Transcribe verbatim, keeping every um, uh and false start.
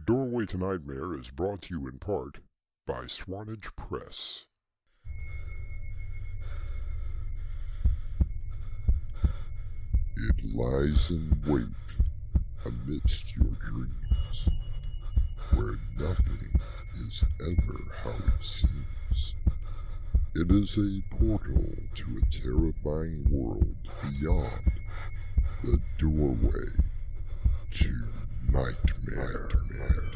Doorway to Nightmare is brought to you in part by Swanage Press. It lies in wait amidst your dreams, where nothing is ever how it seems. It is a portal to a terrifying world beyond the doorway to nightmare.